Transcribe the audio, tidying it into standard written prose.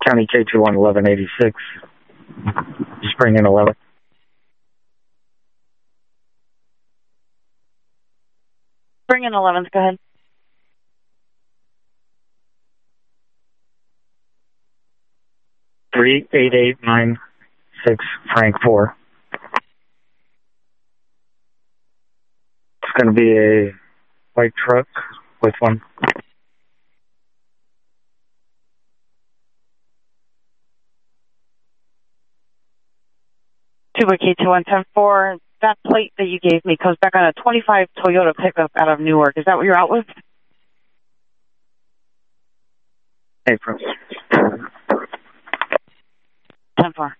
County K21 1186. Just bring in 11. Bring in 11th, go ahead. Three 8896 Frank 4. It's going to be a white truck with one. Tuba K2110-4. That plate that you gave me comes back on a 25 Toyota pickup out of Newark. Is that what you're out with? April. 10-4.